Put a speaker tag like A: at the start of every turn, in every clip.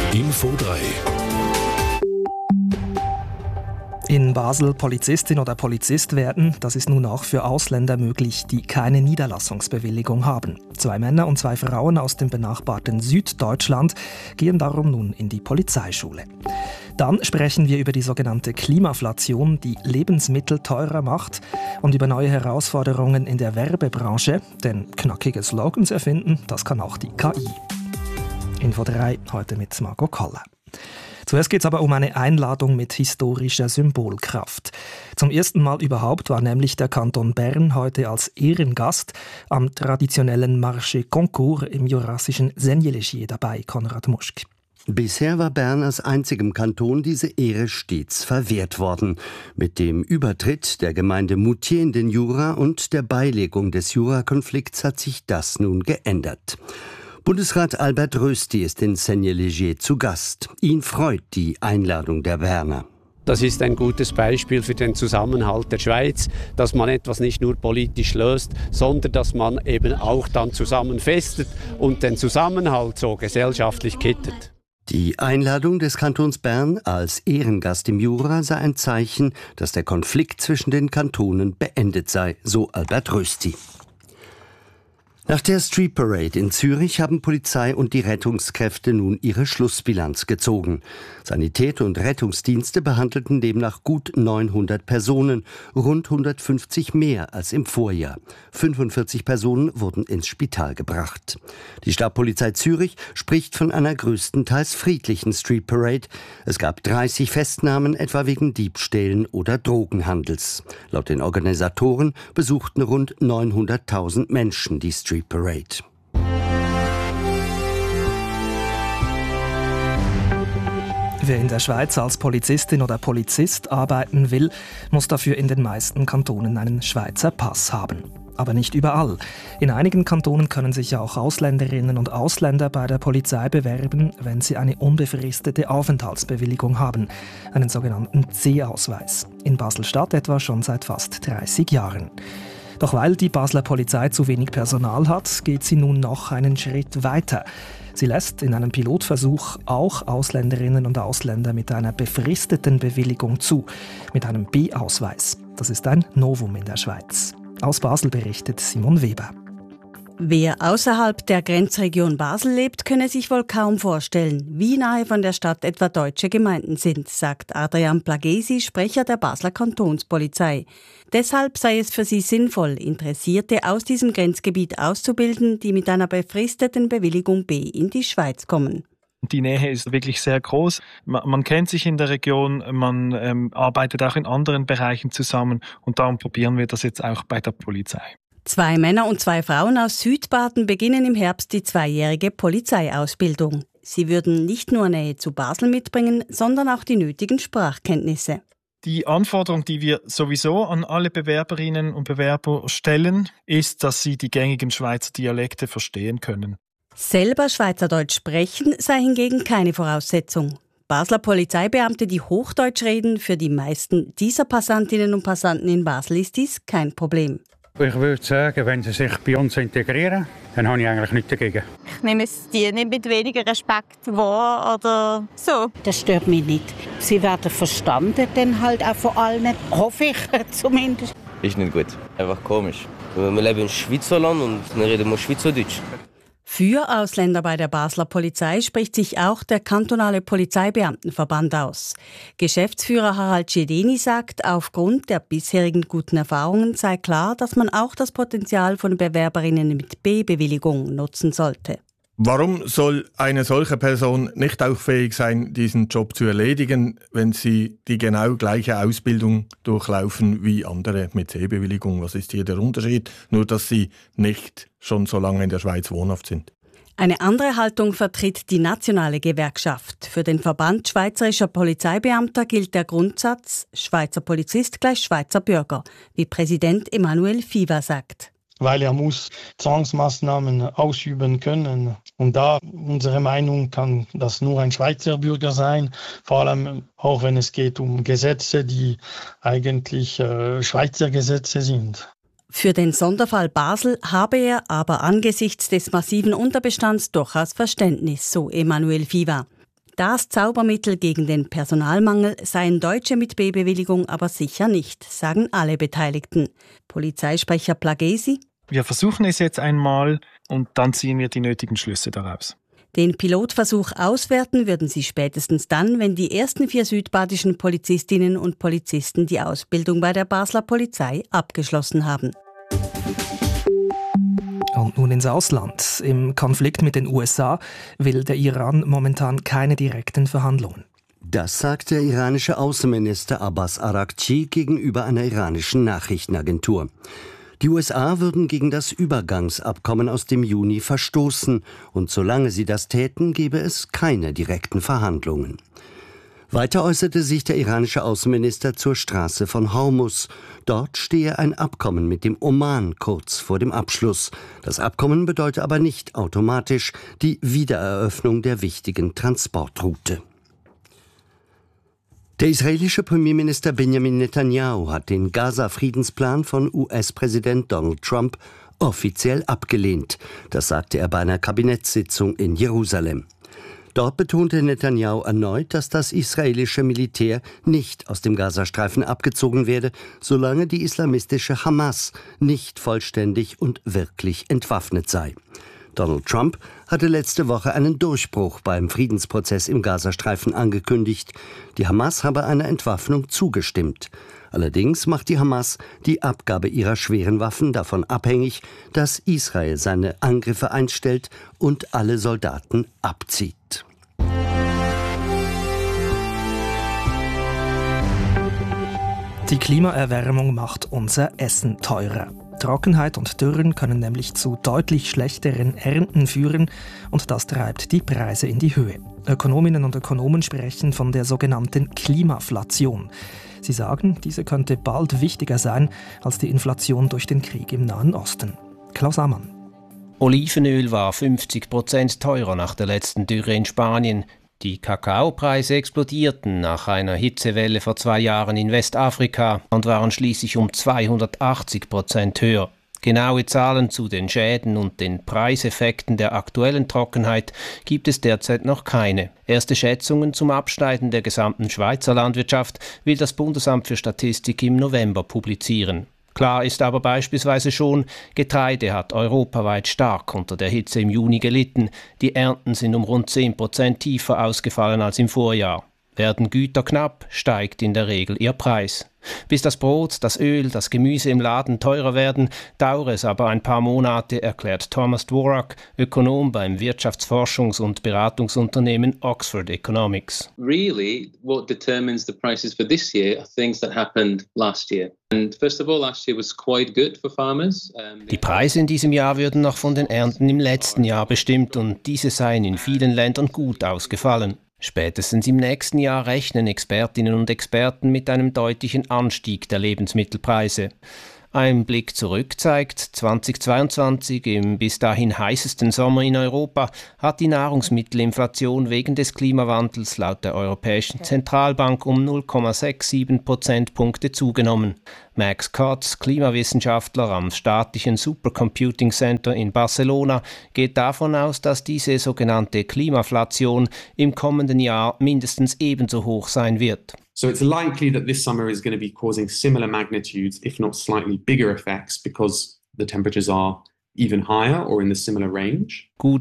A: Info 3.
B: In Basel Polizistin oder Polizist werden, das ist nun auch für Ausländer möglich, die keine Niederlassungsbewilligung haben. 2 Männer und 2 Frauen aus dem benachbarten Süddeutschland gehen darum nun in die Polizeischule. Dann sprechen wir über die sogenannte Klimaflation, die Lebensmittel teurer macht, und über neue Herausforderungen in der Werbebranche, denn knackige Slogans erfinden, das kann auch die KI. Info 3, heute mit Margot Koller. Zuerst geht es aber um eine Einladung mit historischer Symbolkraft. Zum ersten Mal überhaupt war nämlich der Kanton Bern heute als Ehrengast am traditionellen Marché Concours im jurassischen Senneligier dabei, Konrad Muschk.
C: Bisher war Bern als einzigem Kanton diese Ehre stets verwehrt worden. Mit dem Übertritt der Gemeinde Moutier in den Jura und der Beilegung des Jurakonflikts hat sich das nun geändert. Bundesrat Albert Rösti ist in Senneligier zu Gast. Ihn freut die Einladung der Berner.
D: Das ist ein gutes Beispiel für den Zusammenhalt der Schweiz, dass man etwas nicht nur politisch löst, sondern dass man eben auch dann zusammen festet und den Zusammenhalt so gesellschaftlich kittet.
C: Die Einladung des Kantons Bern als Ehrengast im Jura sei ein Zeichen, dass der Konflikt zwischen den Kantonen beendet sei, so Albert Rösti. Nach der Street Parade in Zürich haben Polizei und die Rettungskräfte nun ihre Schlussbilanz gezogen. Sanität und Rettungsdienste behandelten demnach gut 900 Personen, rund 150 mehr als im Vorjahr. 45 Personen wurden ins Spital gebracht. Die Stadtpolizei Zürich spricht von einer größtenteils friedlichen Street Parade. Es gab 30 Festnahmen, etwa wegen Diebstählen oder Drogenhandels. Laut den Organisatoren besuchten rund 900.000 Menschen die Street Parade.
B: Wer in der Schweiz als Polizistin oder Polizist arbeiten will, muss dafür in den meisten Kantonen einen Schweizer Pass haben. Aber nicht überall. In einigen Kantonen können sich ja auch Ausländerinnen und Ausländer bei der Polizei bewerben, wenn sie eine unbefristete Aufenthaltsbewilligung haben, einen sogenannten C-Ausweis. In Basel-Stadt etwa schon seit fast 30 Jahren. Doch weil die Basler Polizei zu wenig Personal hat, geht sie nun noch einen Schritt weiter. Sie lässt in einem Pilotversuch auch Ausländerinnen und Ausländer mit einer befristeten Bewilligung zu, mit einem B-Ausweis. Das ist ein Novum in der Schweiz. Aus Basel berichtet Simon Weber.
E: Wer außerhalb der Grenzregion Basel lebt, könne sich wohl kaum vorstellen, wie nahe von der Stadt etwa deutsche Gemeinden sind, sagt Adrian Plagesi, Sprecher der Basler Kantonspolizei. Deshalb sei es für sie sinnvoll, Interessierte aus diesem Grenzgebiet auszubilden, die mit einer befristeten Bewilligung B in die Schweiz kommen.
F: Die Nähe ist wirklich sehr groß. Man kennt sich in der Region, man arbeitet auch in anderen Bereichen zusammen und darum probieren wir das jetzt auch bei der Polizei.
E: 2 Männer und 2 Frauen aus Südbaden beginnen im Herbst die 2-jährige Polizeiausbildung. Sie würden nicht nur Nähe zu Basel mitbringen, sondern auch die nötigen Sprachkenntnisse.
F: Die Anforderung, die wir sowieso an alle Bewerberinnen und Bewerber stellen, ist, dass sie die gängigen Schweizer Dialekte verstehen können.
E: Selber Schweizerdeutsch sprechen sei hingegen keine Voraussetzung. Basler Polizeibeamte, die Hochdeutsch reden, für die meisten dieser Passantinnen und Passanten in Basel ist dies kein Problem.
G: Ich würde sagen, wenn sie sich bei uns integrieren, dann habe ich eigentlich nichts dagegen.
H: Ich nehme es die nicht mit weniger Respekt wahr oder so.
I: Das stört mich nicht. Sie werden verstanden, dann halt auch von allen, hoffe ich zumindest.
J: Ist nicht gut, einfach komisch. Wir leben im Schweizerland und dann reden wir Schweizerdeutsch.
E: Für Ausländer bei der Basler Polizei spricht sich auch der kantonale Polizeibeamtenverband aus. Geschäftsführer Harald Schedeni sagt, aufgrund der bisherigen guten Erfahrungen sei klar, dass man auch das Potenzial von Bewerberinnen mit B-Bewilligung nutzen sollte.
K: Warum soll eine solche Person nicht auch fähig sein, diesen Job zu erledigen, wenn sie die genau gleiche Ausbildung durchlaufen wie andere mit C-Bewilligung? Was ist hier der Unterschied? Nur, dass sie nicht schon so lange in der Schweiz wohnhaft sind.
E: Eine andere Haltung vertritt die nationale Gewerkschaft. Für den Verband Schweizerischer Polizeibeamter gilt der Grundsatz Schweizer Polizist gleich Schweizer Bürger, wie Präsident Emanuel Fiva sagt.
L: Weil er muss Zwangsmaßnahmen ausüben können. Und da, unsere Meinung, kann das nur ein Schweizer Bürger sein, vor allem auch wenn es geht um Gesetze, die eigentlich Schweizer Gesetze sind.
E: Für den Sonderfall Basel habe er aber angesichts des massiven Unterbestands durchaus Verständnis, so Emanuel Fiva. Das Zaubermittel gegen den Personalmangel seien Deutsche mit B-Bewilligung aber sicher nicht, sagen alle Beteiligten. Polizeisprecher Plagesi:
F: Wir versuchen es jetzt einmal und dann ziehen wir die nötigen Schlüsse daraus.
E: Den Pilotversuch auswerten würden sie spätestens dann, wenn die ersten 4 südbadischen Polizistinnen und Polizisten die Ausbildung bei der Basler Polizei abgeschlossen haben.
B: Und nun ins Ausland. Im Konflikt mit den USA will der Iran momentan keine direkten Verhandlungen.
C: Das sagt der iranische Außenminister Abbas Araghchi gegenüber einer iranischen Nachrichtenagentur. Die USA würden gegen das Übergangsabkommen aus dem Juni verstoßen und solange sie das täten, gäbe es keine direkten Verhandlungen. Weiter äußerte sich der iranische Außenminister zur Straße von Hormuz. Dort stehe ein Abkommen mit dem Oman kurz vor dem Abschluss. Das Abkommen bedeutet aber nicht automatisch die Wiedereröffnung der wichtigen Transportroute. Der israelische Premierminister Benjamin Netanyahu hat den Gaza-Friedensplan von US-Präsident Donald Trump offiziell abgelehnt. Das sagte er bei einer Kabinettssitzung in Jerusalem. Dort betonte Netanyahu erneut, dass das israelische Militär nicht aus dem Gazastreifen abgezogen werde, solange die islamistische Hamas nicht vollständig und wirklich entwaffnet sei. Donald Trump hatte letzte Woche einen Durchbruch beim Friedensprozess im Gazastreifen angekündigt. Die Hamas habe einer Entwaffnung zugestimmt. Allerdings macht die Hamas die Abgabe ihrer schweren Waffen davon abhängig, dass Israel seine Angriffe einstellt und alle Soldaten abzieht.
B: Die Klimaerwärmung macht unser Essen teurer. Trockenheit und Dürren können nämlich zu deutlich schlechteren Ernten führen und das treibt die Preise in die Höhe. Ökonominnen und Ökonomen sprechen von der sogenannten Klimaflation. Sie sagen, diese könnte bald wichtiger sein als die Inflation durch den Krieg im Nahen Osten. Klaus Ammann.
A: Olivenöl war 50% teurer nach der letzten Dürre in Spanien. Die Kakaopreise explodierten nach einer Hitzewelle vor 2 Jahren in Westafrika und waren schließlich um 280% höher. Genaue Zahlen zu den Schäden und den Preiseffekten der aktuellen Trockenheit gibt es derzeit noch keine. Erste Schätzungen zum Abschneiden der gesamten Schweizer Landwirtschaft will das Bundesamt für Statistik im November publizieren. Klar ist aber beispielsweise schon, Getreide hat europaweit stark unter der Hitze im Juni gelitten. Die Ernten sind um rund 10% tiefer ausgefallen als im Vorjahr. Werden Güter knapp, steigt in der Regel ihr Preis. Bis das Brot, das Öl, das Gemüse im Laden teurer werden, dauere es aber ein paar Monate, erklärt Thomas Dvorak, Ökonom beim Wirtschaftsforschungs- und Beratungsunternehmen Oxford Economics.
M: Really, what determines the prices for this year are things that happened last year. And first of all, last year was quite good for farmers.
A: Die Preise in diesem Jahr würden noch von den Ernten im letzten Jahr bestimmt und diese seien in vielen Ländern gut ausgefallen. Spätestens im nächsten Jahr rechnen Expertinnen und Experten mit einem deutlichen Anstieg der Lebensmittelpreise. Ein Blick zurück zeigt, 2022, im bis dahin heißesten Sommer in Europa, hat die Nahrungsmittelinflation wegen des Klimawandels laut der Europäischen Zentralbank um 0,67 Prozentpunkte zugenommen. Max Kotz, Klimawissenschaftler am staatlichen Supercomputing Center in Barcelona, geht davon aus, dass diese sogenannte Klimaflation im kommenden Jahr mindestens ebenso hoch sein wird.
N: So it's likely that this summer is going to be causing similar magnitudes, if not slightly bigger effects, because the temperatures are even higher or in the similar range.
A: Gut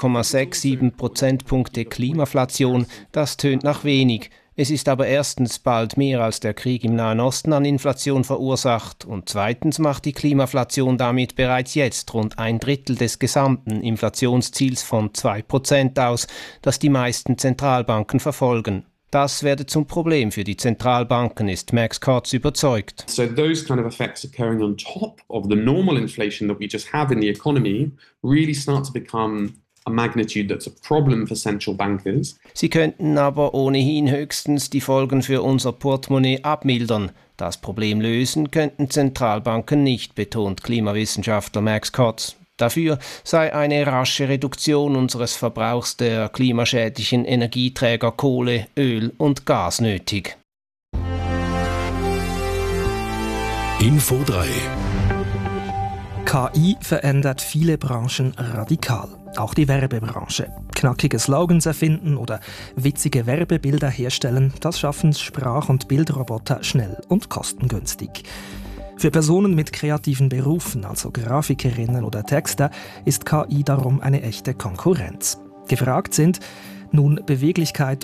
A: 0,67 Prozentpunkte Klimaflation, das tönt nach wenig. Es ist aber erstens bald mehr als der Krieg im Nahen Osten an Inflation verursacht und zweitens macht die Klimaflation damit bereits jetzt rund 1/3 des gesamten Inflationsziels von 2% aus, das die meisten Zentralbanken verfolgen. Das werde zum Problem für die Zentralbanken, ist Max Kotz überzeugt.
N: So those kind of effects occurring on top of the normal inflation that we just have in the economy really start to become a magnitude that's a problem for central bankers.
A: Sie könnten aber ohnehin höchstens die Folgen für unser Portemonnaie abmildern. Das Problem lösen könnten Zentralbanken nicht, betont Klimawissenschaftler Max Kotz. Dafür sei eine rasche Reduktion unseres Verbrauchs der klimaschädlichen Energieträger Kohle, Öl und Gas nötig.
O: Info 3
B: KI verändert viele Branchen radikal. Auch die Werbebranche. Knackige Slogans erfinden oder witzige Werbebilder herstellen, das schaffen Sprach- und Bildroboter schnell und kostengünstig. Für Personen mit kreativen Berufen, also Grafikerinnen oder Texter, ist KI darum eine echte Konkurrenz. Gefragt sind nun Beweglichkeit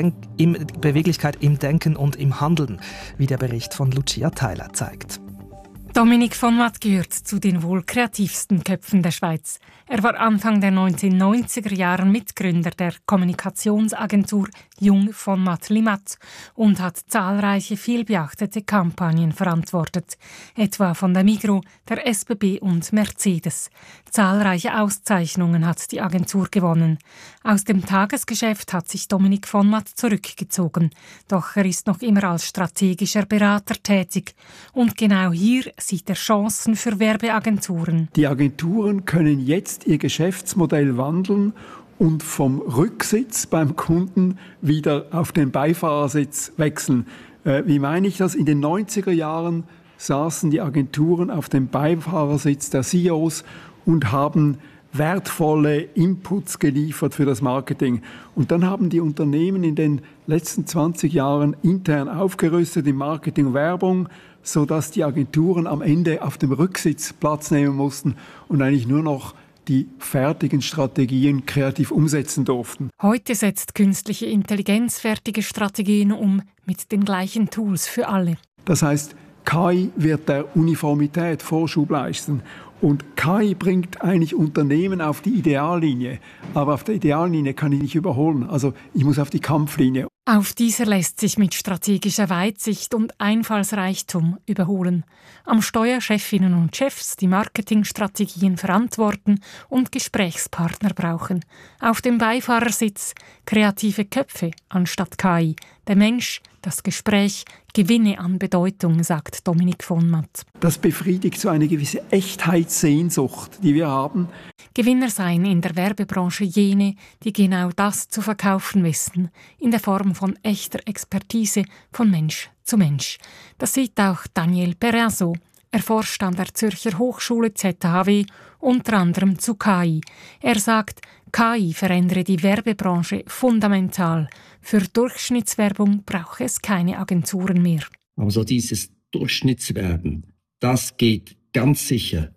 B: im Denken und im Handeln, wie der Bericht von Lucia Theiler zeigt.
O: Dominique von Matt gehört zu den wohl kreativsten Köpfen der Schweiz. Er war Anfang der 1990er Jahre Mitgründer der Kommunikationsagentur Jung von Matt Limat und hat zahlreiche vielbeachtete Kampagnen verantwortet, etwa von der Migros, der SBB und Mercedes. Zahlreiche Auszeichnungen hat die Agentur gewonnen. Aus dem Tagesgeschäft hat sich Dominique von Matt zurückgezogen, doch er ist noch immer als strategischer Berater tätig. Und genau hier sieht er Chancen für Werbeagenturen.
P: Die Agenturen können jetzt ihr Geschäftsmodell wandeln und vom Rücksitz beim Kunden wieder auf den Beifahrersitz wechseln. Wie meine ich das? In den 90er Jahren saßen die Agenturen auf dem Beifahrersitz der CEOs und haben wertvolle Inputs geliefert für das Marketing. Und dann haben die Unternehmen in den letzten 20 Jahren intern aufgerüstet in Marketing und Werbung, sodass die Agenturen am Ende auf dem Rücksitz Platz nehmen mussten und eigentlich nur noch die fertigen Strategien kreativ umsetzen durften.
O: Heute setzt künstliche Intelligenz fertige Strategien um mit den gleichen Tools für alle.
P: Das heißt, KI wird der Uniformität Vorschub leisten. Und KI bringt eigentlich Unternehmen auf die Ideallinie. Aber auf der Ideallinie kann ich nicht überholen. Also ich muss auf die Kampflinie.
O: Auf dieser lässt sich mit strategischer Weitsicht und Einfallsreichtum überholen. Am Steuer Chefinnen und Chefs, die Marketingstrategien verantworten und Gesprächspartner brauchen. Auf dem Beifahrersitz kreative Köpfe anstatt KI. Der Mensch, das Gespräch, gewinne an Bedeutung, sagt Dominique von Matt.
P: Das befriedigt so eine gewisse Echtheitssehnsucht, die wir haben.
O: Gewinner seien in der Werbebranche jene, die genau das zu verkaufen wissen, in der Form von echter Expertise von Mensch zu Mensch. Das sieht auch Daniel Perrin so. Er forscht an der Zürcher Hochschule ZHW, unter anderem zu KI. Er sagt, KI verändere die Werbebranche fundamental. Für Durchschnittswerbung brauche es keine Agenturen mehr.
Q: Also dieses Durchschnittswerben, das geht ganz sicher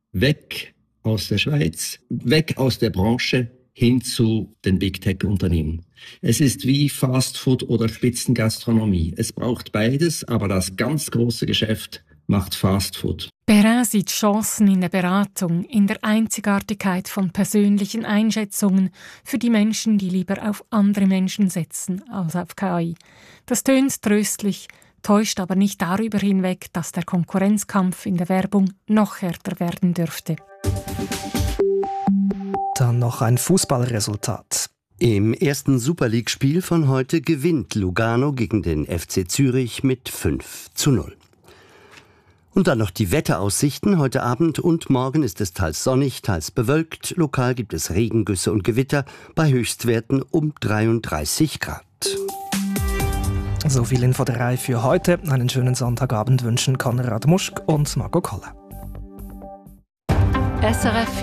Q: weg aus der Schweiz, weg aus der Branche, hin zu den Big-Tech-Unternehmen. Es ist wie Fastfood oder Spitzengastronomie. Es braucht beides, aber das ganz große Geschäft macht Fastfood.
O: Perrin sieht Chancen in der Beratung, in der Einzigartigkeit von persönlichen Einschätzungen für die Menschen, die lieber auf andere Menschen setzen als auf KI. Das tönt tröstlich, täuscht aber nicht darüber hinweg, dass der Konkurrenzkampf in der Werbung noch härter werden dürfte.
B: Dann noch ein Fußballresultat.
C: Im ersten Super League-Spiel von heute gewinnt Lugano gegen den FC Zürich mit 5:0. Und dann noch die Wetteraussichten. Heute Abend und morgen ist es teils sonnig, teils bewölkt. Lokal gibt es Regengüsse und Gewitter bei Höchstwerten um 33 Grad.
B: So viel Info 3 für heute. Einen schönen Sonntagabend wünschen Konrad Muschk und Marco Koller.
R: SRF